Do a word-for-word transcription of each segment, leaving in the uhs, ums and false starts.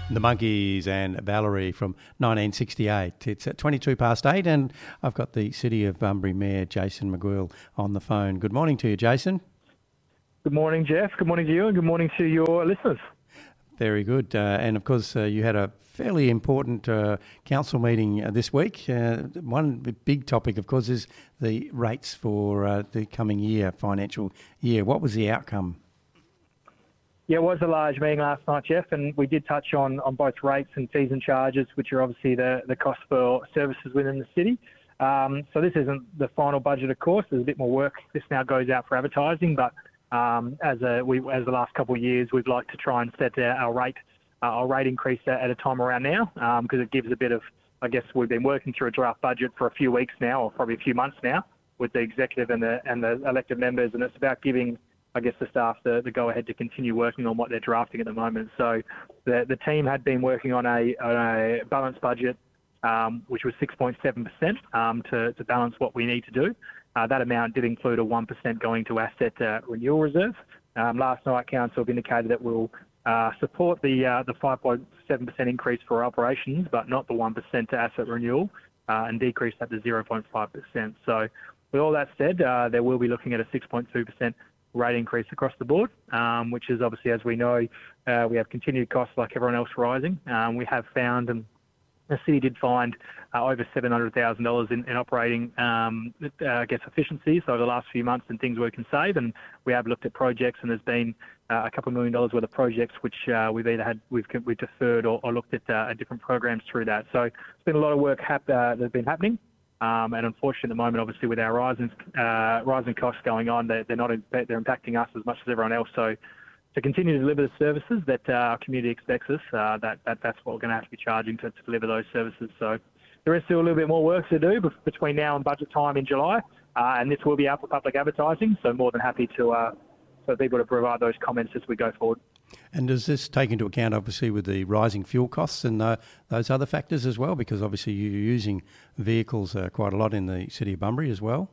The Monkeys and Valerie from nineteen sixty-eight. It's at twenty-two past eight and I've got the City of Bunbury Mayor Jason McGuill on the phone. Good morning to you, Jason. Good morning, Jeff. Good morning to you and good morning to your listeners. Very good. Uh, and of course, uh, you had a fairly important uh, council meeting uh, this week. Uh, one big topic, of course, is the rates for uh, the coming year, financial year. What was the outcome? Yeah, it was a large meeting last night, Jeff, and we did touch on, on both rates and fees and charges, which are obviously the, the cost for services within the city. Um, so this isn't the final budget, of course. There's a bit more work. This now goes out for advertising, but um, as a, we as the last couple of years, we'd like to try and set our rate uh, our rate increase at a time around now, because um, it gives a bit of, I guess we've been working through a draft budget for a few weeks now, or probably a few months now, with the executive and the and the elected members, and it's about giving, I guess, the staff the, the go-ahead to continue working on what they're drafting at the moment. So the the team had been working on a, on a balanced budget, um, which was six point seven percent um, to, to balance what we need to do. Uh, that amount did include a one percent going to asset uh, renewal reserve. Um, last night, Council have indicated that we'll uh, support the uh, the five point seven percent increase for operations, but not the one percent to asset renewal, uh, and decrease that to zero point five percent. So with all that said, uh, they will be looking at a six point two percent rate increase across the board, um, which is obviously, as we know, uh, we have continued costs like everyone else rising. Um, we have found, and the city did find uh, over seven hundred thousand dollars in, in operating, um, uh, I guess, efficiencies over the last few months and things we can save. And we have looked at projects, and there's been uh, a couple of million dollars worth of projects which uh, we've either had, we've, we've deferred or, or looked at uh, different programs through that. So it's been a lot of work hap- uh, that's been happening. Um, and unfortunately, at the moment, obviously, with our rising uh, rising costs going on, they're, they're not they're impacting us as much as everyone else. So, to continue to deliver the services that uh, our community expects us, uh, that, that that's what we're going to have to be charging to, to deliver those services. So, there is still a little bit more work to do between now and budget time in July, uh, and this will be out for public advertising. So, more than happy to uh, for people to provide those comments as we go forward. And does this take into account, obviously, with the rising fuel costs and uh, those other factors as well? Because obviously you're using vehicles uh, quite a lot in the City of Bunbury as well.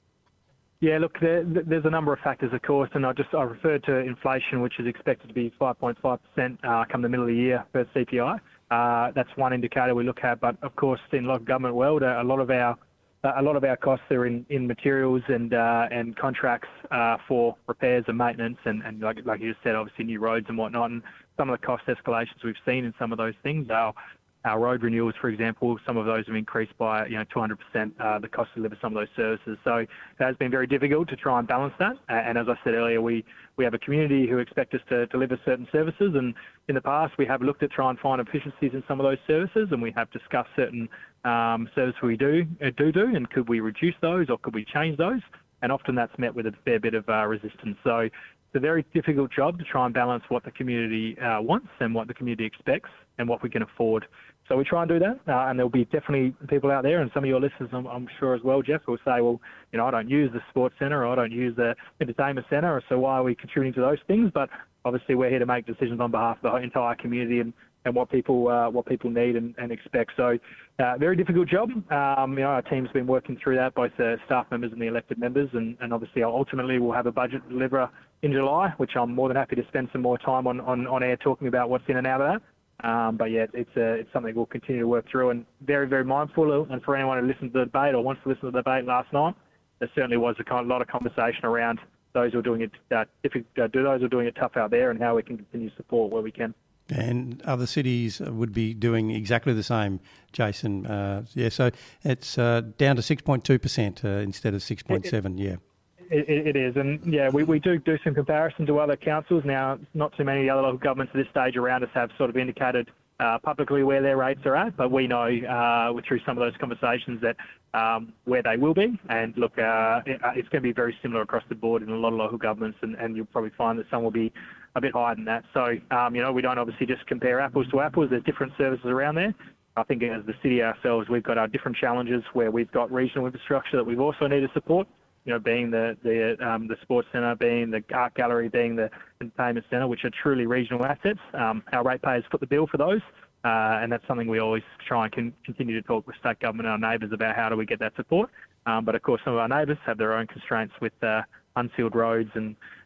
Yeah, look, there, there's a number of factors, of course, and I just I referred to inflation, which is expected to be five point five percent uh, come the middle of the year for C P I. Uh, that's one indicator we look at, but of course, in local government world, a lot of our a lot of our costs are in, in materials and uh, and contracts uh, for repairs and maintenance, and, and like, like you just said, obviously new roads and whatnot. And some of the cost escalations we've seen in some of those things, our our road renewals, for example, some of those have increased by you know two hundred percent uh, the cost to deliver some of those services. So it has been very difficult to try and balance that. And as I said earlier, we we have a community who expect us to deliver certain services, and in the past we have looked at trying and find efficiencies in some of those services, and we have discussed certain um, services we do uh, do do, and could we reduce those or could we change those? And often that's met with a fair bit of uh, resistance. So it's a very difficult job to try and balance what the community uh, wants and what the community expects and what we can afford. So we try and do that, uh, and there'll be definitely people out there, and some of your listeners, I'm, I'm sure as well, Jeff, will say, well, you know, I don't use the sports centre, or I don't use the entertainment centre, so why are we contributing to those things? But obviously, we're here to make decisions on behalf of the entire community and, and what people uh, what people need and, and expect. So, uh, very difficult job. Um, you know, our team's been working through that, both the staff members and the elected members, and, and obviously, ultimately, we'll have a budget deliverer in July, which I'm more than happy to spend some more time on, on, on air talking about what's in and out of that. Um, but yeah, it's a, it's something we'll continue to work through, and very, very mindful of. And for anyone who listened to the debate or wants to listen to the debate last night, there certainly was a kind, lot of conversation around those who are doing it, uh, if it, uh, do those who are doing it tough out there, and how we can continue to support where we can. And other cities would be doing exactly the same, Jason. Uh, yeah, so it's uh, down to six point two percent uh, instead of six point seven. Yeah. It, it is, and yeah, we, we do do some comparison to other councils. Now, not too many other local governments at this stage around us have sort of indicated uh, publicly where their rates are at, but we know uh, through some of those conversations that um, where they will be. And look, uh, it, it's going to be very similar across the board in a lot of local governments, and, and you'll probably find that some will be a bit higher than that. So, um, you know, we don't obviously just compare apples to apples. There's different services around there. I think as the city ourselves, we've got our different challenges where we've got regional infrastructure that we've also need to support. You know, being the the um, the sports centre, being the art gallery, being the entertainment centre, which are truly regional assets. Um, our ratepayers foot the bill for those, uh, and that's something we always try and can continue to talk with state government and our neighbours about how do we get that support. Um, but of course, some of our neighbours have their own constraints with uh, unsealed roads and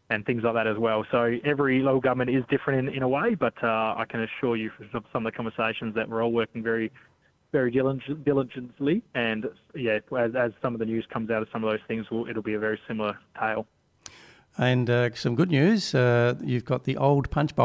and things like that as well. So every local government is different in, in a way, but uh, I can assure you from some of the conversations that we're all working very, very diligent, diligently. And yeah, as, as some of the news comes out of some of those things, we'll, it'll be a very similar tale. And uh, some good news, uh, you've got the old punch bowl